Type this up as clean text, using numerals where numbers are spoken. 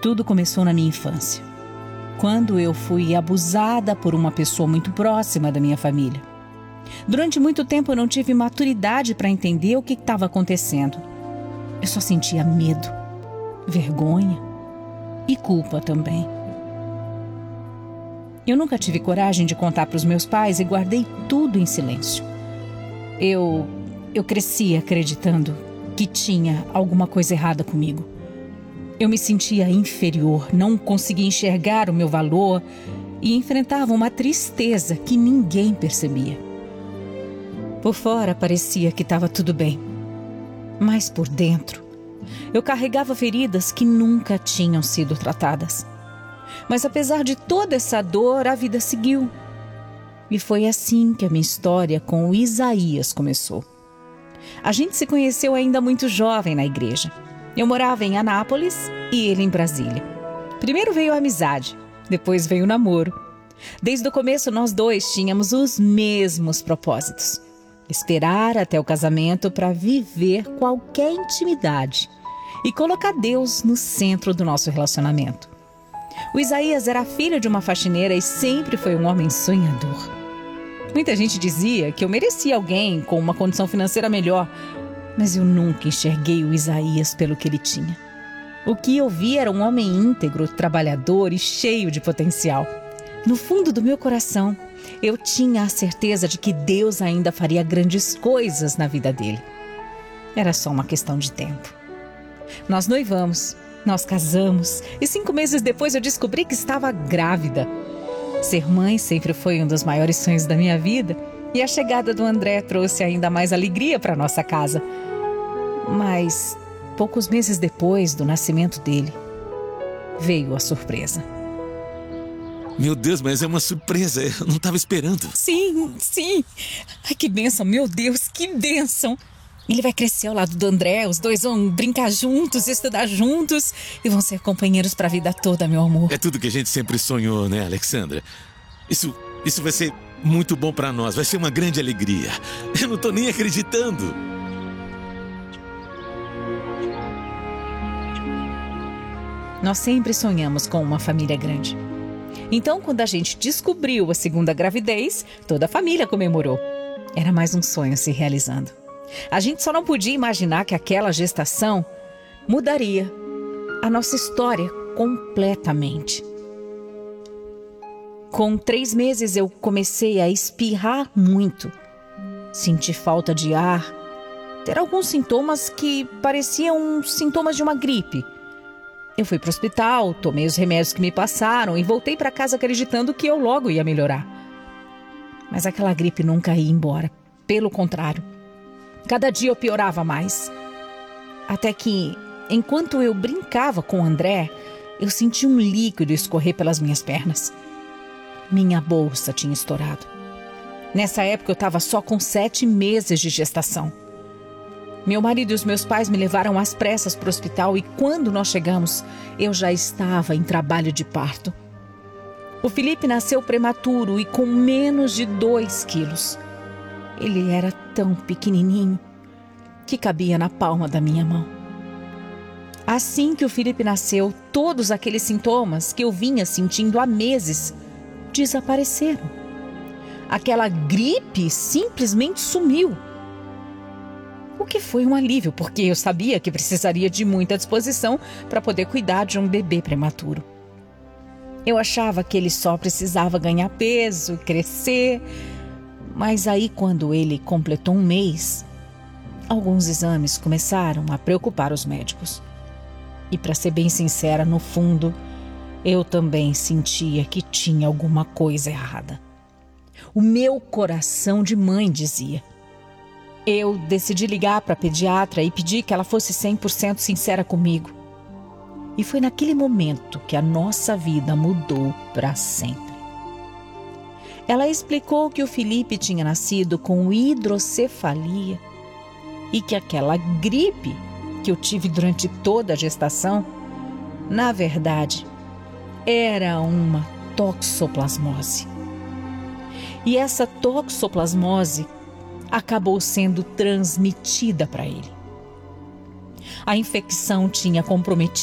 Tudo começou na minha infância, quando eu fui abusada por uma pessoa muito próxima da minha família. Durante muito tempo eu não tive maturidade para entender o que estava acontecendo. Eu só sentia medo, vergonha e culpa também. Eu nunca tive coragem de contar para os meus pais e guardei tudo em silêncio. Eu cresci acreditando que tinha alguma coisa errada comigo. Eu me sentia inferior, não conseguia enxergar o meu valor e enfrentava uma tristeza que ninguém percebia. Por fora parecia que estava tudo bem, mas por dentro eu carregava feridas que nunca tinham sido tratadas. Mas apesar de toda essa dor, a vida seguiu. E foi assim que a minha história com o Isaías começou. A gente se conheceu ainda muito jovem na igreja. Eu morava em Anápolis e ele em Brasília. Primeiro veio a amizade, depois veio o namoro. Desde o começo nós dois tínhamos os mesmos propósitos: esperar até o casamento para viver qualquer intimidade e colocar Deus no centro do nosso relacionamento. O Isaías era filho de uma faxineira e sempre foi um homem sonhador. Muita gente dizia que eu merecia alguém com uma condição financeira melhor, mas eu nunca enxerguei o Isaías pelo que ele tinha. O que eu vi era um homem íntegro, trabalhador e cheio de potencial. No fundo do meu coração, eu tinha a certeza de que Deus ainda faria grandes coisas na vida dele. Era só uma questão de tempo. Nós noivamos, nós casamos e 5 meses depois eu descobri que estava grávida. Ser mãe sempre foi um dos maiores sonhos da minha vida e a chegada do André trouxe ainda mais alegria para nossa casa. Mas poucos meses depois do nascimento dele, veio a surpresa. Meu Deus, mas é uma surpresa, eu não estava esperando. Sim. Ai, que bênção, meu Deus, que bênção. Ele vai crescer ao lado do André, os dois vão brincar juntos, estudar juntos e vão ser companheiros para a vida toda, meu amor. É tudo que a gente sempre sonhou, né, Alexandra? Isso vai ser muito bom para nós, vai ser uma grande alegria. Eu não tô nem acreditando. Nós sempre sonhamos com uma família grande. Então, quando a gente descobriu a segunda gravidez, toda a família comemorou. Era mais um sonho se realizando. A gente só não podia imaginar que aquela gestação mudaria a nossa história completamente. Com 3 meses eu comecei a espirrar muito, sentir falta de ar, ter alguns sintomas que pareciam sintomas de uma gripe. Eu fui para o hospital, tomei os remédios que me passaram e voltei para casa acreditando que eu logo ia melhorar. Mas aquela gripe nunca ia embora, pelo contrário. Cada dia eu piorava mais. Até que, enquanto eu brincava com o André, eu senti um líquido escorrer pelas minhas pernas. Minha bolsa tinha estourado. Nessa época eu estava só com 7 meses de gestação. Meu marido e os meus pais me levaram às pressas para o hospital e quando nós chegamos, eu já estava em trabalho de parto. O Felipe nasceu prematuro e com menos de 2 quilos. Ele era tão pequenininho que cabia na palma da minha mão. Assim que o Felipe nasceu, todos aqueles sintomas que eu vinha sentindo há meses desapareceram. Aquela gripe simplesmente sumiu. O que foi um alívio, porque eu sabia que precisaria de muita disposição para poder cuidar de um bebê prematuro. Eu achava que ele só precisava ganhar peso, crescer. Mas aí, quando ele completou 1 mês, alguns exames começaram a preocupar os médicos. E para ser bem sincera, no fundo, eu também sentia que tinha alguma coisa errada. O meu coração de mãe dizia. Eu decidi ligar para a pediatra e pedir que ela fosse 100% sincera comigo. E foi naquele momento que a nossa vida mudou para sempre. Ela explicou que o Felipe tinha nascido com hidrocefalia e que aquela gripe que eu tive durante toda a gestação, na verdade, era uma toxoplasmose. E essa toxoplasmose acabou sendo transmitida para ele. A infecção tinha comprometido